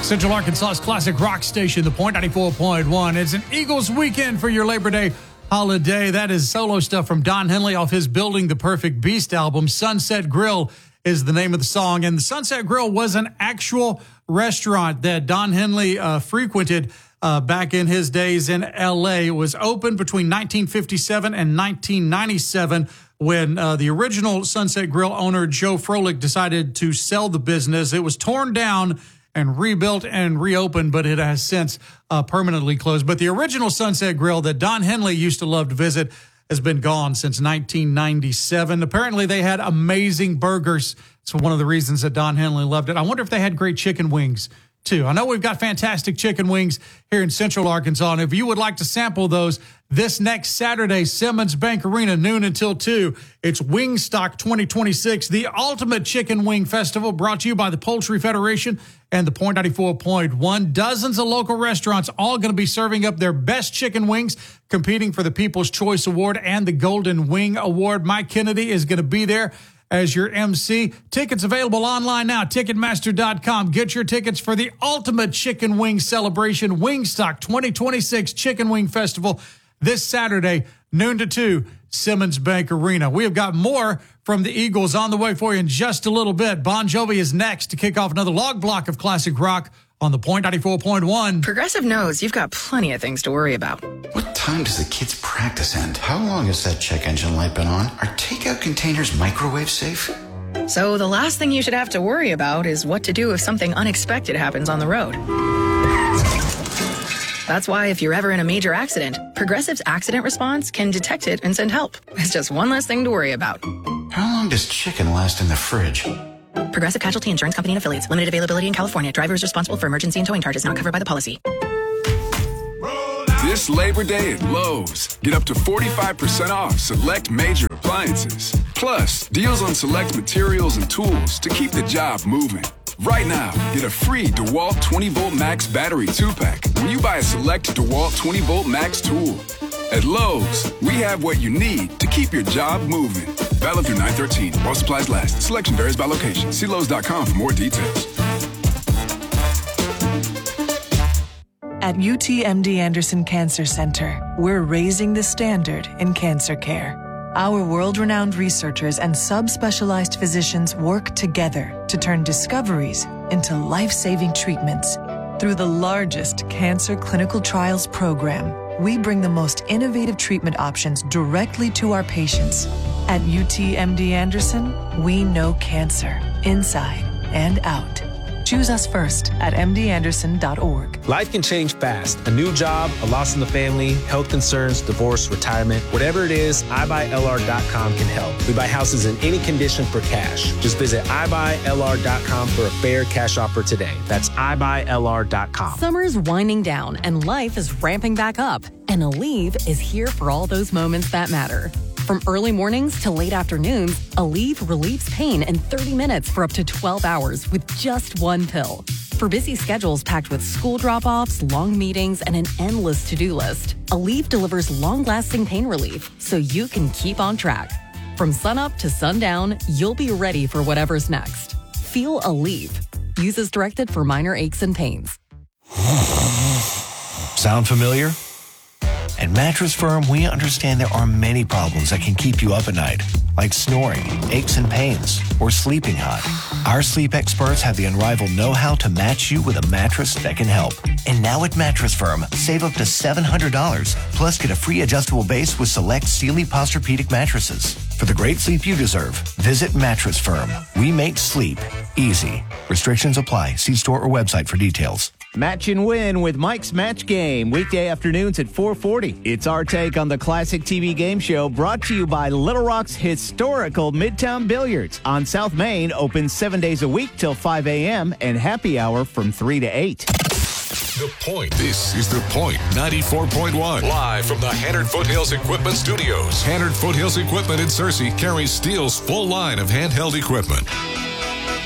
Central Arkansas's classic rock station, The Point 94.1. It's an Eagles weekend for your Labor Day holiday. That is solo stuff from Don Henley off his Building the Perfect Beast album. Sunset Grill is the name of the song. And the Sunset Grill was an actual restaurant that Don Henley frequented back in his days in L.A. It was opened between 1957 and 1997 when the original Sunset Grill owner, Joe Froelich, decided to sell the business. It was torn down and rebuilt and reopened, but it has since permanently closed. But the original Sunset Grill that Don Henley used to love to visit has been gone since 1997. Apparently, they had amazing burgers. It's one of the reasons that Don Henley loved it. I wonder if they had great chicken wings, too. I know we've got fantastic chicken wings here in Central Arkansas, and if you would like to sample those, this next Saturday, Simmons Bank Arena, noon until 2. It's Wingstock 2026, the ultimate chicken wing festival, brought to you by the Poultry Federation and the Point 94.1. Dozens of local restaurants all going to be serving up their best chicken wings, competing for the People's Choice Award and the Golden Wing Award. Mike Kennedy is going to be there as your MC. Tickets available online now, Ticketmaster.com. Get your tickets for the ultimate chicken wing celebration, Wingstock 2026 Chicken Wing Festival, this Saturday, noon to 2, Simmons Bank Arena. We have got more from the Eagles on the way for you in just a little bit. Bon Jovi is next to kick off another log block of classic rock on the Point 94.1. Progressive knows you've got plenty of things to worry about. What time does the kids' practice end? How long has that check engine light been on? Are takeout containers microwave safe? So the last thing you should have to worry about is what to do if something unexpected happens on the road. That's why if you're ever in a major accident, Progressive's accident response can detect it and send help. It's just one less thing to worry about. How long does chicken last in the fridge? Progressive Casualty Insurance Company and Affiliates. Limited availability in California. Driver is responsible for emergency and towing charges not covered by the policy. This Labor Day at Lowe's, get up to 45% off select major appliances. Plus, deals on select materials and tools to keep the job moving. Right now, get a free DeWalt 20-volt Max battery 2-pack when you buy a select DeWalt 20-volt Max tool. At Lowe's, we have what you need to keep your job moving. Valid through 9/13. While supplies last. Selection varies by location. See Lowe's.com for more details. At UTMD Anderson Cancer Center, we're raising the standard in cancer care. Our world-renowned researchers and subspecialized physicians work together to turn discoveries into life-saving treatments. Through the largest cancer clinical trials program, we bring the most innovative treatment options directly to our patients. At UTMD Anderson, we know cancer, inside and out. Choose us first at mdanderson.org. Life can change fast. A new job, a loss in the family, health concerns, divorce, retirement. Whatever it is, iBuyLR.com can help. We buy houses in any condition for cash. Just visit iBuyLR.com for a fair cash offer today. That's iBuyLR.com. Summer's winding down and life is ramping back up. And Aleve is here for all those moments that matter. From early mornings to late afternoons, Aleve relieves pain in 30 minutes for up to 12 hours with just one pill. For busy schedules packed with school drop-offs, long meetings, and an endless to-do list, Aleve delivers long-lasting pain relief so you can keep on track. From sunup to sundown, you'll be ready for whatever's next. Feel Aleve. Use as directed for minor aches and pains. Sound familiar? At Mattress Firm, we understand there are many problems that can keep you up at night, like snoring, aches and pains, or sleeping hot. Our sleep experts have the unrivaled know-how to match you with a mattress that can help. And now at Mattress Firm, save up to $700, plus get a free adjustable base with select Sealy Posturepedic mattresses. For the great sleep you deserve, visit Mattress Firm. We make sleep easy. Restrictions apply. See store or website for details. Match and win with Mike's Match Game, weekday afternoons at 4:40. It's our take on the classic TV game show brought to you by Little Rock's historical Midtown Billiards on South Main, open 7 days a week till 5 a.m. and happy hour from 3 to 8. The Point. This is The Point 94.1. Live from the Hannard Foothills Equipment Studios. Hannard Foothills Equipment in Searcy carries Steel's full line of handheld equipment.